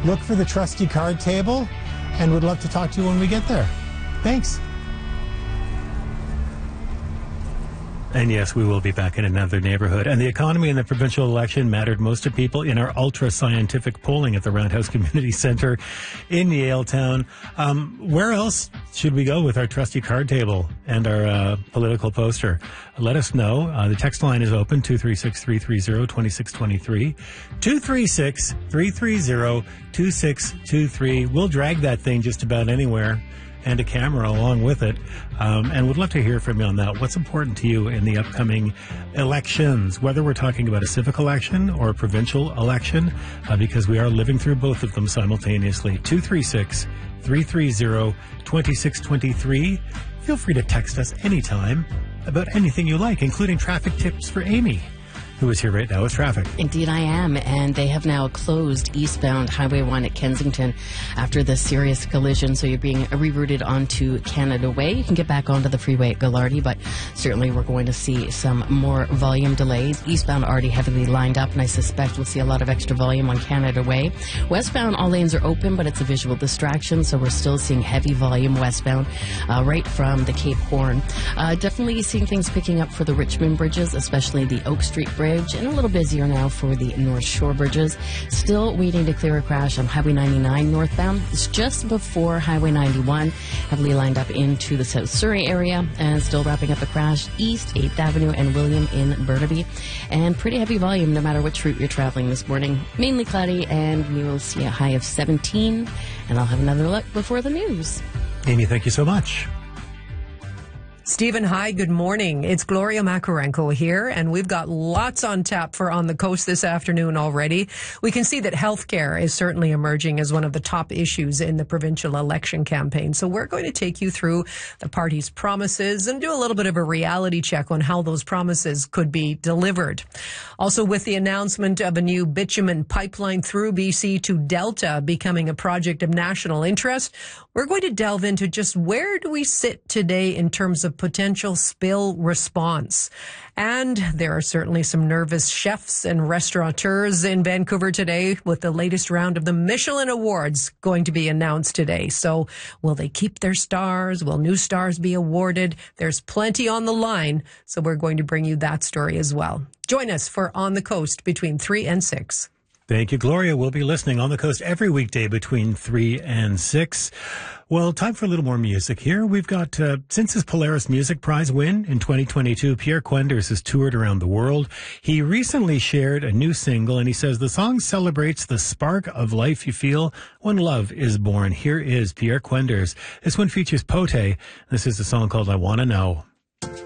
Look for the trusty card table, and would love to talk to you when we get there. Thanks. And yes, we will be back in another neighborhood. And the economy in the provincial election mattered most to people in our ultra-scientific polling at the Roundhouse Community Centre in Yaletown. Where else should we go with our trusty card table and our political poster? Let us know. The text line is open, 236-330-2623. 236-330-2623. We'll drag that thing just about anywhere, and a camera along with it. And would love to hear from you on that. What's important to you in the upcoming elections, whether we're talking about a civic election or a provincial election, because we are living through both of them simultaneously. 236-330-2623. Feel free to text us anytime about anything you like, including traffic tips for Amy, who is here right now with traffic. Indeed I am, and they have now closed eastbound Highway 1 at Kensington after the serious collision, so you're being rerouted onto Canada Way. You can get back onto the freeway at Gallardi, but certainly we're going to see some more volume delays. Eastbound already heavily lined up, and I suspect we'll see a lot of extra volume on Canada Way. Westbound, all lanes are open, but it's a visual distraction, so we're still seeing heavy volume westbound, right from the Cape Horn. Definitely seeing things picking up for the Richmond bridges, especially the Oak Street Bridge, and a little busier now for the North Shore bridges. Still waiting to clear a crash on Highway 99 northbound. It's just before Highway 91, heavily lined up into the South Surrey area, and still wrapping up a crash east 8th Avenue and William in Burnaby. And pretty heavy volume no matter which route you're traveling this morning. Mainly cloudy, and we will see a high of 17. And I'll have another look before the news. Amy, thank you so much. Stephen, hi, good morning. It's Gloria Makarenko here, and we've got lots on tap for On the Coast this afternoon already. We can see that healthcare is certainly emerging as one of the top issues in the provincial election campaign. So we're going to take you through the party's promises and do a little bit of a reality check on how those promises could be delivered. Also, with the announcement of a new bitumen pipeline through BC to Delta becoming a project of national interest, we're going to delve into just where do we sit today in terms of potential spill response. And there are certainly some nervous chefs and restaurateurs in Vancouver today with the latest round of the Michelin Awards going to be announced today. So will they keep their stars? Will new stars be awarded? There's plenty on the line, so we're going to bring you that story as well. Join us for On the Coast between 3 and 6. Thank you, Gloria. We'll be listening on the coast every weekday between 3 and 6. Well, time for a little more music here. We've got, since his Polaris Music Prize win in 2022, Pierre Quenders has toured around the world. He recently shared a new single, and he says the song celebrates the spark of life you feel when love is born. Here is Pierre Quenders. This one features Pote. This is a song called I Wanna Know.